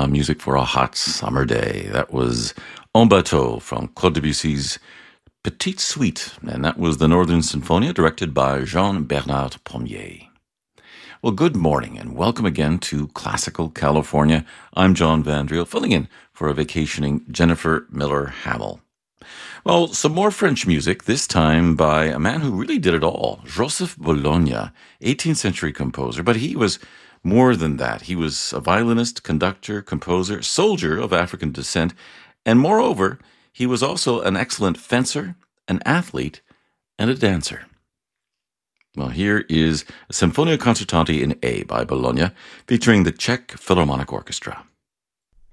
music for a hot summer day. That was En Bateau from Claude Debussy's Petite Suite, and that was the Northern Sinfonia directed by Jean-Bernard Pommier. Well, good morning and welcome again to Classical California. I'm John Vandriel, filling in for a vacationing Jennifer Miller Hamill. Well, some more French music, this time by a man who really did it all, Joseph Bologna, 18th century composer, but he was more than that. He was a violinist, conductor, composer, soldier of African descent, and moreover, he was also an excellent fencer, an athlete, and a dancer. Well, here is a Sinfonia Concertante in A by Bologna, featuring the Czech Philharmonic Orchestra.